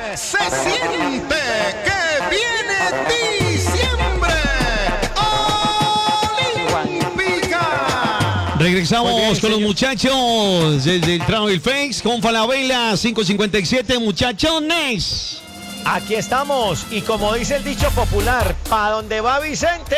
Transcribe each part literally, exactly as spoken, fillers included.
Se siente que viene diciembre. Olímpica. Regresamos Muy bien, con los señor. muchachos desde el Travel Face con Falabella cinco cincuenta y siete, muchachones. Aquí estamos, y como dice el dicho popular, pa' donde va Vicente,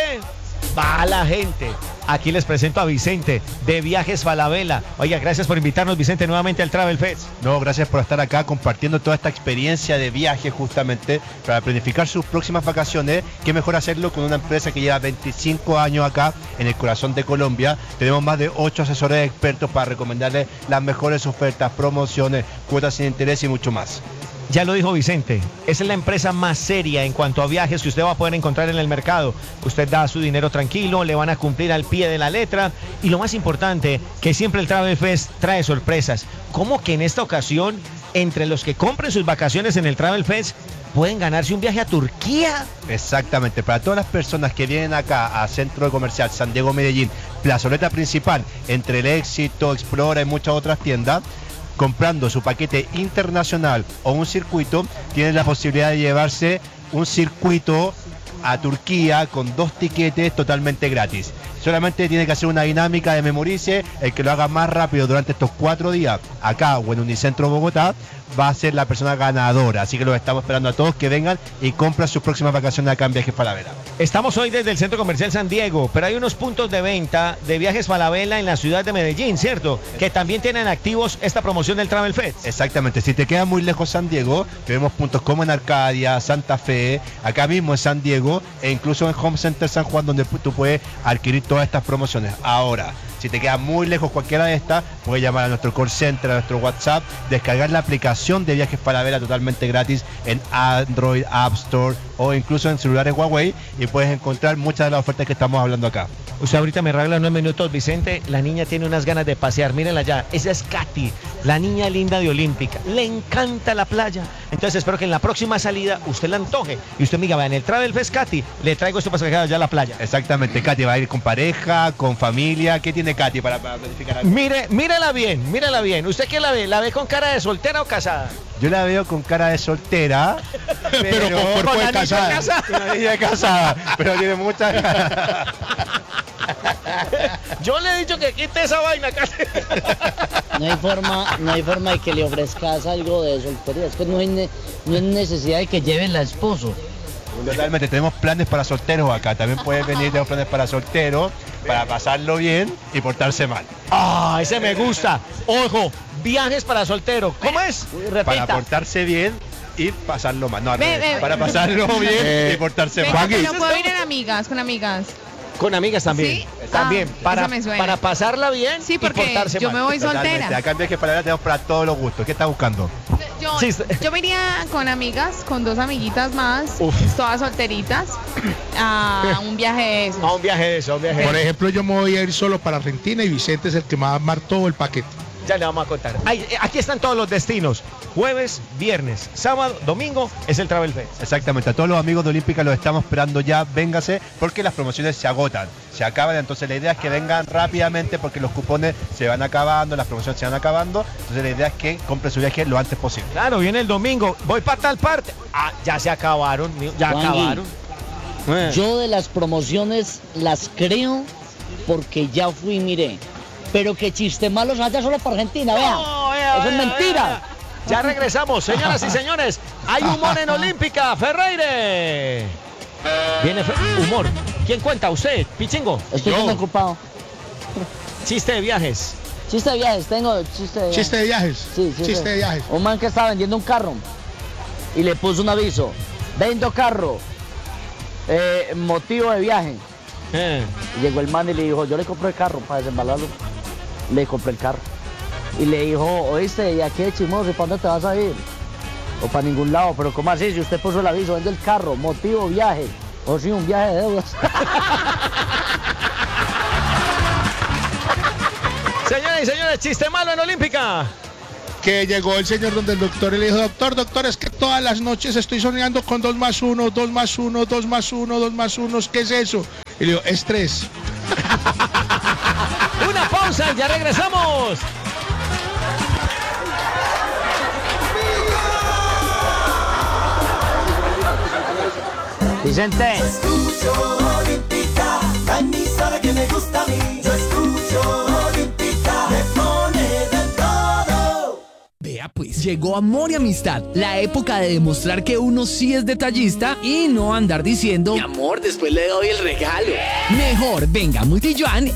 va la gente. Aquí les presento a Vicente, de Viajes Falabella. Oiga, gracias por invitarnos, Vicente, nuevamente al Travel Fest. No, gracias por estar acá compartiendo toda esta experiencia de viaje justamente para planificar sus próximas vacaciones. Qué mejor hacerlo con una empresa que lleva veinticinco años acá en el corazón de Colombia. Tenemos más de ocho asesores expertos para recomendarles las mejores ofertas, promociones, cuotas sin interés y mucho más. Ya lo dijo Vicente, esa es la empresa más seria en cuanto a viajes que usted va a poder encontrar en el mercado. Usted da su dinero tranquilo, le van a cumplir al pie de la letra, y lo más importante, que siempre el Travel Fest trae sorpresas. ¿Cómo que en esta ocasión, entre los que compren sus vacaciones en el Travel Fest, pueden ganarse un viaje a Turquía? Exactamente, para todas las personas que vienen acá a Centro Comercial San Diego Medellín, plazoleta principal, entre el Éxito, Explora y muchas otras tiendas, comprando su paquete internacional o un circuito, tienen la posibilidad de llevarse un circuito a Turquía con dos tiquetes totalmente gratis. Solamente tiene que hacer una dinámica de memorice. El que lo haga más rápido durante estos cuatro días acá o en Unicentro Bogotá va a ser la persona ganadora. Así que los estamos esperando a todos que vengan y compren sus próximas vacaciones acá en Viajes Falabella. Estamos hoy desde el Centro Comercial San Diego, pero hay unos puntos de venta de Viajes Falabella en la ciudad de Medellín, ¿cierto? Que también tienen activos esta promoción del Travel Fest. Exactamente, si te queda muy lejos San Diego, tenemos puntos como en Arcadia, Santa Fe, acá mismo en San Diego e incluso en Home Center San Juan, donde tú puedes adquirir todas estas promociones. Ahora, si te queda muy lejos cualquiera de estas, puedes llamar a nuestro call center, a nuestro WhatsApp, descargar la aplicación de Viajes Falabella totalmente gratis en Android, App Store o incluso en celulares Huawei, y puedes encontrar muchas de las ofertas que estamos hablando acá. Usted ahorita me regala unos minutos, Vicente. La niña tiene unas ganas de pasear. Mírenla allá. Esa es Katy, la niña linda de Olímpica. Le encanta la playa. Entonces espero que en la próxima salida usted la antoje. Y usted me diga, va en el Travel Fest, Katy, le traigo esto para sacar allá a la playa. Exactamente, Katy va a ir con pareja, con familia. ¿Qué tiene Katy para, para planificar algo? Mire, mírala bien, mírala bien. ¿Usted qué la ve? ¿La ve con cara de soltera o casada? Yo la veo con cara de soltera, pero, Pero con cuerpo con de anillo casada. casada. Una niña casada, pero tiene muchas ganas. Yo le he dicho que quite esa vaina, Katy. No hay forma, no hay forma de que le ofrezcas algo de soltería. Es que no hay, ne- no hay necesidad de que lleven la esposo. Totalmente, tenemos planes para solteros acá. También pueden venir, tenemos planes para solteros, para pasarlo bien y portarse mal. Ah, ese me gusta. Ojo, viajes para soltero. ¿Cómo es? Para Repita. portarse bien y pasarlo mal. No, al Ve, revés. ve, para ve. pasarlo bien Eh, y portarse Venga, mal. que no puedo ir en amigas, con amigas. Con amigas también. ¿Sí? También. Ah, para, esa me suena. para pasarla bien Sí, y porque portarse yo mal. me voy Totalmente. soltera. Acá en Viajes Falabella tenemos para todos los gustos. ¿Qué estás buscando? Yo, Sí. yo me iría con amigas, con dos amiguitas más, Uf. todas solteritas, a un viaje de esos. A un viaje de eso, a un viaje de Por eso. ejemplo, yo me voy a ir solo para Argentina y Vicente es el que me va a armar todo el paquete. Ya le vamos a contar. Ahí, eh, aquí están todos los destinos. Jueves, viernes, sábado, domingo es el Travel Fest. Exactamente, a todos los amigos de Olímpica los estamos esperando ya, véngase, porque las promociones se agotan, se acaban, entonces la idea es que vengan rápidamente porque los cupones se van acabando, las promociones se van acabando, entonces la idea es que compren su viaje lo antes posible. Claro, viene el domingo. Voy para tal parte. Ah, ya se acabaron. Ya Juangui, acabaron. Eh. Yo de las promociones las creo porque ya fui y miré. Pero que chiste malos haya solo para Argentina, vea. No, vea, Eso es vea, mentira. vea. Ya regresamos, señoras y señores. Hay humor en Olímpica, Ferreire. Viene Fe- humor. ¿Quién cuenta? ¿Usted? ¿Pichingo? Estoy Yo. tan ocupado. Chiste de viajes. Chiste de viajes, tengo chiste de viajes. Chiste de viajes. Sí, sí, Chiste sí. de viajes. Un man que estaba vendiendo un carro y le puso un aviso. Vendo carro. eh, motivo de viaje. Eh. Y llegó el man y le dijo, yo le compro el carro para desembalarlo. Le compré el carro. Y le dijo, oíste, ¿y a qué chimoso? ¿Y para dónde te vas a ir? O para ningún lado. Pero ¿cómo así? Si usted puso el aviso, vende el carro, motivo, viaje. O sí, un viaje de deudas. Señoras y señores, chiste malo en Olímpica. Que llegó el señor donde el doctor y le dijo, doctor, doctor, es que todas las noches estoy soñando con dos más uno, dos más uno, dos más uno, dos más uno, ¿qué es eso? Y le digo, estrés. Una pausa y ya regresamos. Vicente. Escucho Olímpica, la emisora que me gusta a mí. Yo escucho Olímpica, me pone de todo. Vea pues, llegó Amor y Amistad, la época de demostrar que uno sí es detallista y no andar diciendo, mi amor, después le doy el regalo. Mejor venga Multijuan